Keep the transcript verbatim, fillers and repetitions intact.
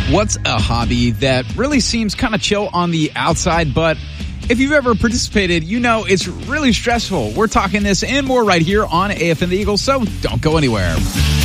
What's a hobby that really seems kind of chill on the outside, but if you've ever participated, you know it's really stressful? We're talking this and more right here on A F M The Eagle, so don't go anywhere.